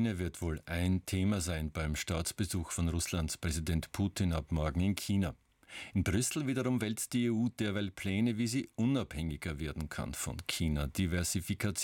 Ukraine wird wohl ein Thema sein beim Staatsbesuch von Russlands Präsident Putin ab morgen in China. In Brüssel wiederum wälzt die EU derweil Pläne, wie sie unabhängiger werden kann von China. Diversifikation